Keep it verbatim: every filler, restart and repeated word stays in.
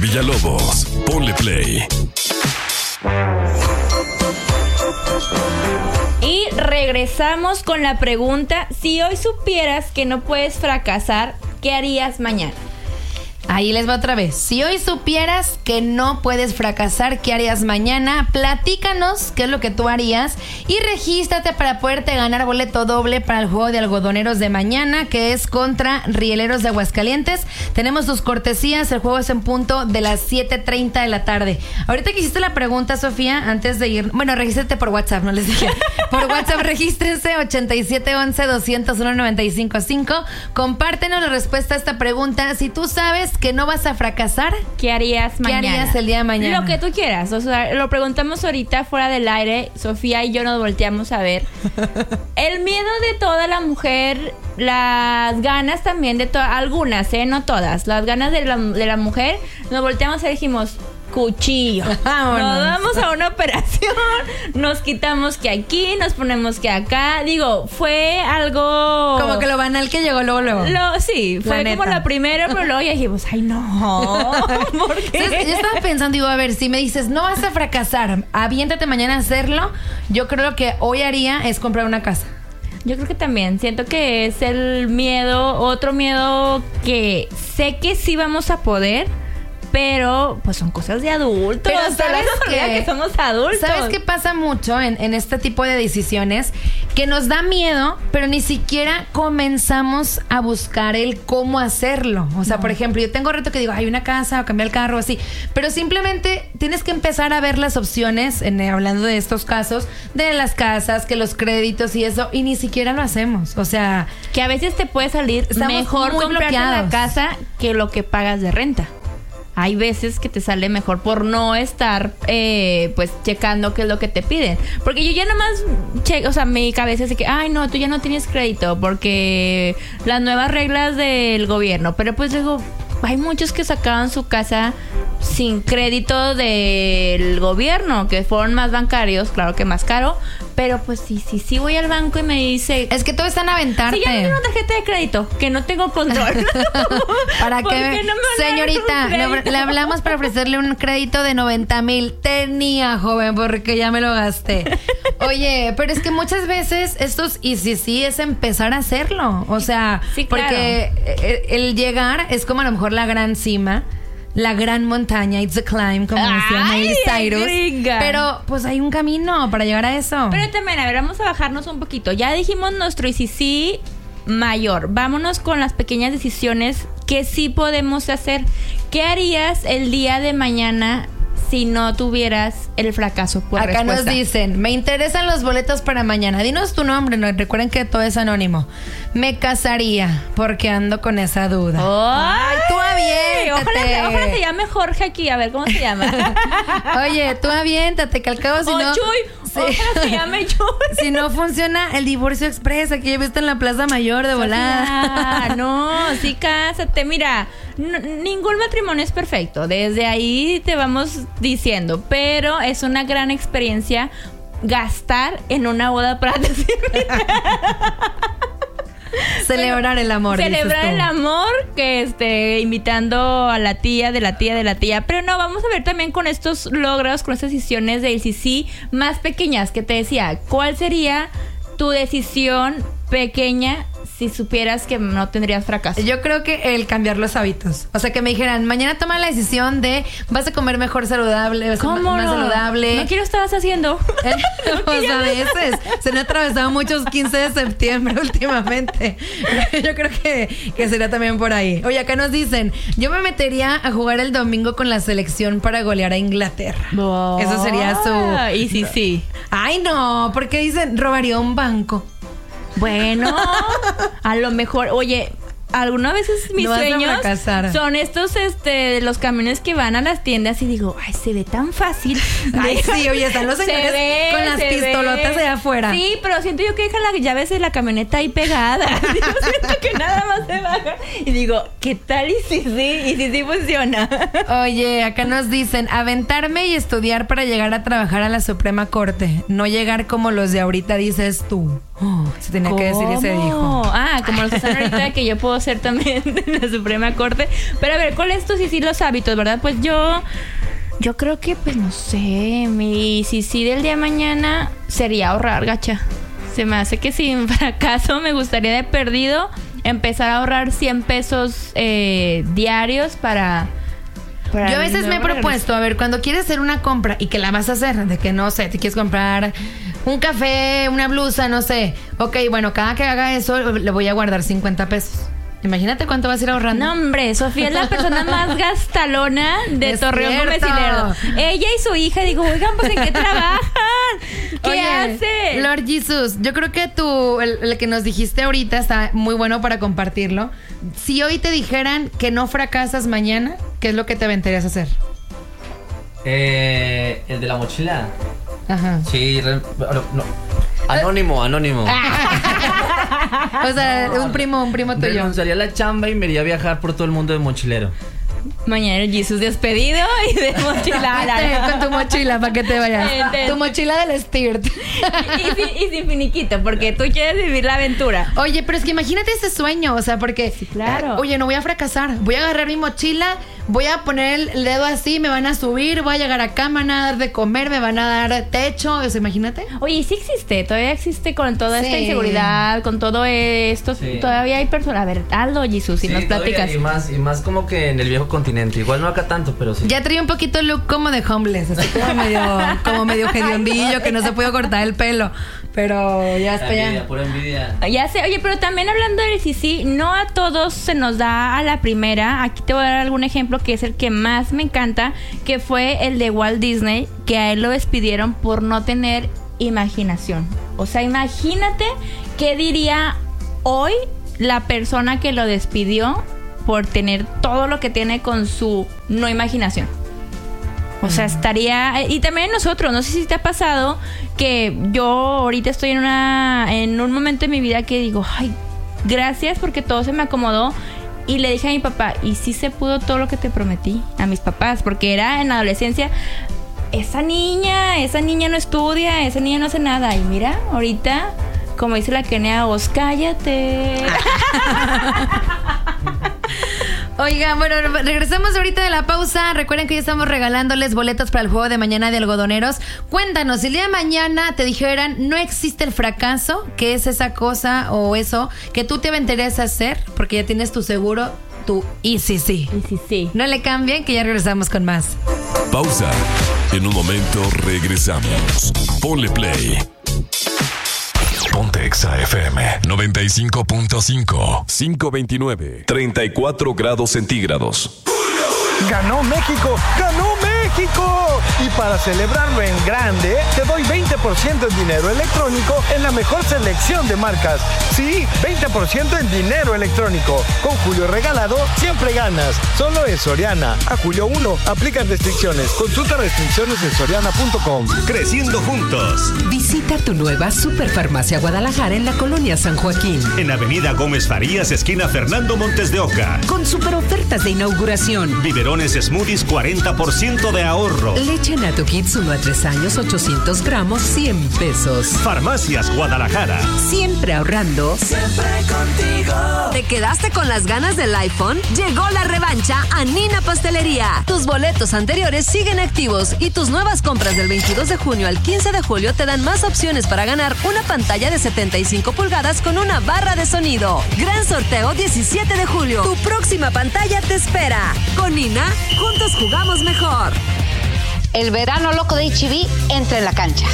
Villalobos, ponle play. Y regresamos con la pregunta: si hoy supieras que no puedes fracasar, ¿qué harías mañana? Ahí les va otra vez. Si hoy supieras que no puedes fracasar, ¿qué harías mañana? Platícanos qué es lo que tú harías y regístrate para poderte ganar boleto doble para el juego de algodoneros de mañana, que es contra Rieleros de Aguascalientes. Tenemos tus cortesías, el juego es en punto de las siete treinta de la tarde. Ahorita que hiciste la pregunta, Sofía, antes de ir, bueno, regístrate por WhatsApp, no les dije. Por WhatsApp regístrense ochenta y siete once doscientos uno noventa y cinco cinco. Compártenos la respuesta a esta pregunta. Si tú sabes que no vas a fracasar, ¿qué harías mañana? ¿Qué harías el día de mañana? Lo que tú quieras. O sea, lo preguntamos ahorita fuera del aire. Sofía y yo nos volteamos a ver. El miedo de toda la mujer, las ganas también de todas, algunas, ¿eh? No todas. Las ganas de la, de la mujer, nos volteamos y dijimos: cuchillo. Nos vamos a una operación, nos quitamos que aquí, nos ponemos que acá. Digo, fue algo como que lo banal que llegó luego, luego. Lo, sí, la fue neta. Como la primera, pero luego ya dijimos, ay no, ¿por qué? Entonces, yo estaba pensando, digo, a ver, si me dices, no vas a fracasar, aviéntate mañana a hacerlo, yo creo que hoy haría es comprar una casa. Yo creo que también, siento que es el miedo, otro miedo que sé que sí vamos a poder, pero pues son cosas de adultos. Pero sabes que, que somos adultos. ¿Sabes qué pasa mucho en, en este tipo de decisiones? Que nos da miedo, pero ni siquiera comenzamos a buscar el cómo hacerlo. O sea, no. Por ejemplo, yo tengo reto que digo, hay una casa o cambiar el carro, así. Pero simplemente tienes que empezar a ver las opciones, en, hablando de estos casos, de las casas, que los créditos y eso, y ni siquiera lo hacemos. O sea, que a veces te puede salir mejor comprarte la casa que lo que pagas de renta. Hay veces que te sale mejor por no estar eh, pues checando qué es lo que te piden. Porque yo ya nomás che- o sea, mi cabeza es de que ay no, tú ya no tienes crédito porque las nuevas reglas del gobierno. Pero pues digo, hay muchos que sacaban su casa sin crédito del gobierno, que fueron más bancarios, claro que más caro, pero pues sí, sí, sí voy al banco y me dice... Es que todos están a aventarte. Sí, ya no tengo una tarjeta de crédito, que no tengo control. ¿Para qué? No señorita, le, le hablamos para ofrecerle un crédito de noventa mil. Tenía, joven, porque ya me lo gasté. Oye, pero es que muchas veces estos y sí, sí es empezar a hacerlo. O sea, sí, claro. Porque el, el llegar es como a lo mejor la gran cima, la gran montaña, it's a climb, como decía Miley Cyrus. Gringa. Pero pues hay un camino para llegar a eso. Pero también, a ver, vamos a bajarnos un poquito. Ya dijimos nuestro y sí sí mayor. Vámonos con las pequeñas decisiones que sí podemos hacer. ¿Qué harías el día de mañana si no tuvieras el fracaso por Acá respuesta? Nos dicen, me interesan los boletos para mañana. Dinos tu nombre, no, recuerden que todo es anónimo. Me casaría porque ando con esa duda. Oh, Ay, tú aviéntate. Ojalá, ojalá se llame Jorge aquí, a ver cómo se llama. Oye, tú aviéntate, que al cabo si oh, no... Chuy. Sí. Ojalá se llame Chuy. Si no funciona el divorcio express, aquí ya viste en la Plaza Mayor de volada. Ah, no, sí, cásate. Mira, n- ningún matrimonio es perfecto. Desde ahí te vamos diciendo, pero es una gran experiencia gastar en una boda para decir celebrar el amor. Celebrar el amor, que este, invitando a la tía, de la tía, de la tía. Pero no, vamos a ver también con estos logros, con estas decisiones del sí sí más pequeñas que te decía. ¿Cuál sería tu decisión pequeña si supieras que no tendrías fracaso? Yo creo que el cambiar los hábitos. O sea, que me dijeran, mañana toma la decisión de vas a comer mejor saludable, ¿Cómo más no? saludable. No quiero estabas haciendo. Pues a veces se me ha atravesado muchos quince de septiembre últimamente. Yo creo que, que sería también por ahí. Oye, acá nos dicen, yo me metería a jugar el domingo con la selección para golear a Inglaterra. Oh, eso sería su... Y sí, sí. Ay, no, porque dicen, robaría un banco. Bueno, a lo mejor, oye, algunas veces mis no sueños son estos, este, los camiones que van a las tiendas y digo, ay, se ve tan fácil. Ay, sí, oye, están los señores ve, con las pistolotas allá afuera. Sí, pero siento yo que dejan las llaves de la camioneta ahí pegadas. Yo siento que nada más se baja. Y digo, ¿qué tal y si sí? Y si sí funciona. Oye, acá nos dicen, aventarme y estudiar para llegar a trabajar a la Suprema Corte. No llegar como los de ahorita, dices tú. Oh, se tenía que decir y se dijo. Ah, como los están ahorita, que yo puedo ser también de la Suprema Corte. Pero a ver, ¿cuál es tu sí, sí, los hábitos, verdad? Pues yo, yo creo que, pues no sé, mi sí, sí del día de mañana sería ahorrar, gacha. Se me hace que sin fracaso me gustaría de perdido empezar a ahorrar cien pesos eh, diarios para... Yo a veces me he propuesto, a ver, cuando quieres hacer una compra y que la vas a hacer, de que no sé, te quieres comprar un café, una blusa, no sé. Ok, bueno, cada que haga eso le voy a guardar cincuenta pesos. Imagínate cuánto vas a ir ahorrando. No, hombre, Sofía es la persona más gastalona de es Torreón Gómez y Lerdo. Ella y su hija, digo, oigan, pues ¿en qué trabajan? ¿Qué Oye, hace? Lord Jesus, yo creo que tú, el, el que nos dijiste ahorita está muy bueno para compartirlo. Si hoy te dijeran que no fracasas mañana, ¿qué es lo que te aventarías a hacer? Eh, el de la mochila. Ajá. Sí, re, no. Anónimo, anónimo. O sea, no, un primo, un primo tuyo. Renunciaría a la chamba y me iría a viajar por todo el mundo de mochilero. Mañana el Jesus despedido y de mochila. Con tu mochila para que te vayas. Tu mochila del Stirt. Y, y, y sin finiquito, porque tú quieres vivir la aventura. Oye, pero es que imagínate ese sueño, o sea, porque... Sí, claro. Oye, no voy a fracasar. Voy a agarrar mi mochila, voy a poner el dedo así, me van a subir, voy a llegar acá, me van a dar de comer, me van a dar techo, o sea, imagínate. Oye, sí existe, todavía existe con toda sí. esta inseguridad, con todo esto, sí. Todavía hay personas. A ver, Aldo, Jesus, si sí, nos platicas. Y más, y más como que en el viejo continente, igual no acá tanto, pero sí. Ya traía un poquito el look como de homeless, así como medio, como medio hediondillo, que no se puede cortar el pelo. Pero ya está envidia, ya. Pura envidia. Ya sé, oye, pero también hablando del sí, sí, no a todos se nos da a la primera. Aquí te voy a dar algún ejemplo que es el que más me encanta, que fue el de Walt Disney, que a él lo despidieron por no tener imaginación. O sea, imagínate qué diría hoy la persona que lo despidió por tener todo lo que tiene con su no imaginación. O sea, estaría... Y también nosotros, no sé si te ha pasado que yo ahorita estoy en una en un momento de mi vida que digo, ay, gracias porque todo se me acomodó. Y le dije a mi papá, y sí se pudo todo lo que te prometí a mis papás, porque era en la adolescencia, esa niña, esa niña no estudia, esa niña no hace nada. Y mira, ahorita, como dice la Kenia Oz, cállate. Oigan, bueno, regresamos ahorita de la pausa. Recuerden que ya estamos regalándoles boletos para el juego de mañana de algodoneros. Cuéntanos, si el día de mañana te dijeran no existe el fracaso, ¿qué es esa cosa o eso que tú te aventarías a hacer? Porque ya tienes tu seguro, tu I C C. I C C. No le cambien, que ya regresamos con más. Pausa. En un momento regresamos. Ponle play. Ponte Exa F M noventa y cinco punto cinco, quinientos veintinueve, treinta y cuatro grados centígrados. ¡Ganó México! ¡Ganó México! Y para celebrarlo en grande, te doy veinte por ciento en dinero electrónico en la mejor selección de marcas. Sí, veinte por ciento en dinero electrónico. Con Julio Regalado, siempre ganas. Solo en Soriana. A julio primero, aplican restricciones. Consulta restricciones en soriana punto com. Creciendo juntos. Visita tu nueva Superfarmacia Guadalajara en la colonia San Joaquín. En Avenida Gómez Farías, esquina Fernando Montes de Oca. Con super ofertas de inauguración. Biberones Smoothies, cuarenta por ciento de ahorro. Leche Nato Kids uno a tres años, ochocientos gramos, cien pesos. Farmacias Guadalajara. Siempre ahorrando. Siempre contigo. ¿Te quedaste con las ganas del iPhone? Llegó la revancha a Nina Pastelería. Tus boletos anteriores siguen activos y tus nuevas compras del veintidós de junio al quince de julio te dan más opciones para ganar una pantalla de setenta y cinco pulgadas con una barra de sonido. Gran sorteo diecisiete de julio. Tu próxima pantalla te espera. Con Nina, juntos jugamos mejor. El verano loco de H E B entra en la cancha.